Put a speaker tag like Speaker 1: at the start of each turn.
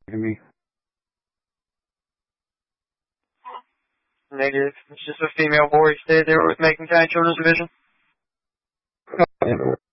Speaker 1: me.
Speaker 2: Negative. It's just a female boy stayed there with making County Children's Division.